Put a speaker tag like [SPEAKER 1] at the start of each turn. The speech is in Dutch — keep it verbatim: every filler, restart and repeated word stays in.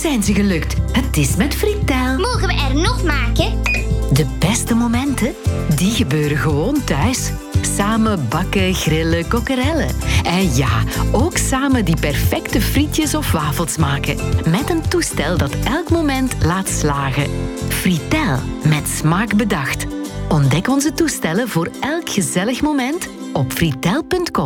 [SPEAKER 1] zijn ze gelukt. Het is met Fritel.
[SPEAKER 2] Mogen we er nog maken?
[SPEAKER 1] De beste momenten, die gebeuren gewoon thuis. Samen bakken, grillen, kokkerellen. En ja, ook samen die perfecte frietjes of wafels maken. Met een toestel dat elk moment laat slagen. Fritel, met smaak bedacht. Ontdek onze toestellen voor elk gezellig moment op fritel punt com.